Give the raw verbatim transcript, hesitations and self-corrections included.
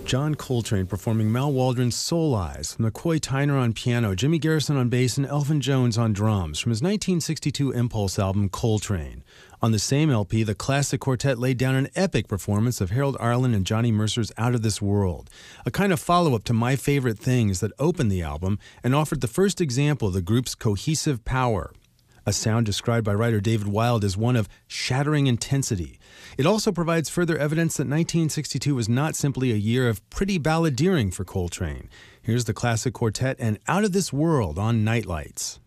John Coltrane performing Mal Waldron's Soul Eyes, McCoy Tyner on piano, Jimmy Garrison on bass, and Elvin Jones on drums from his nineteen sixty-two Impulse album Coltrane. On the same L P, the classic quartet laid down an epic performance of Harold Arlen and Johnny Mercer's Out of This World, a kind of follow-up to My Favorite Things that opened the album and offered the first example of the group's cohesive power. A sound described by writer David Wilde as one of shattering intensity. It also provides further evidence that nineteen sixty-two was not simply a year of pretty balladeering for Coltrane. Here's the classic quartet and Out of This World on Nightlights.